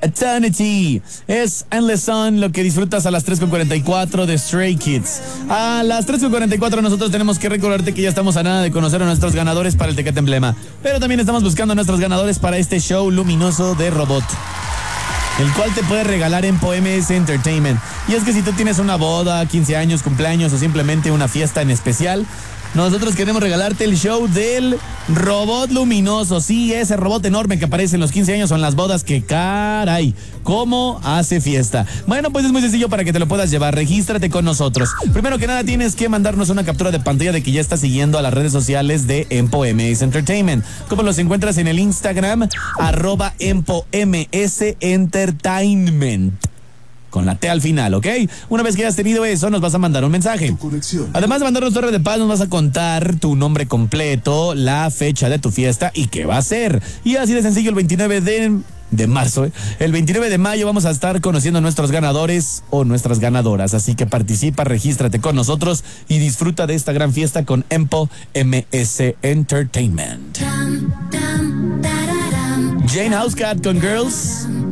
Eternity. Es Endless Sun, lo que disfrutas a las 3:44 de Stray Kids. A las 3:44 nosotros tenemos que recordarte que ya estamos a nada de conocer a nuestros ganadores para el Tecate Emblema. Pero también estamos buscando a nuestros ganadores para este show luminoso de robot, el cual te puede regalar en MS Entertainment. Y es que si tú tienes una boda, 15 años, cumpleaños o simplemente una fiesta en especial, nosotros queremos regalarte el show del robot luminoso. Sí, ese robot enorme que aparece en los 15 años o en las bodas, que caray, cómo hace fiesta. Bueno, pues es muy sencillo para que te lo puedas llevar. Regístrate con nosotros. Primero que nada tienes que mandarnos una captura de pantalla de que ya estás siguiendo a las redes sociales de Empo MS Entertainment. ¿Cómo los encuentras? En el Instagram, @EmpoMS Entertainment, con la T al final, ¿ok? Una vez que hayas tenido eso, nos vas a mandar un mensaje. Además de mandarnos Torre de Paz, nos vas a contar tu nombre completo, la fecha de tu fiesta y qué va a ser. Y así de sencillo, el 29 de marzo, el 29 de mayo vamos a estar conociendo a nuestros ganadores o nuestras ganadoras. Así que participa, regístrate con nosotros y disfruta de esta gran fiesta con Empo MS Entertainment. Jane Housecat con Girls.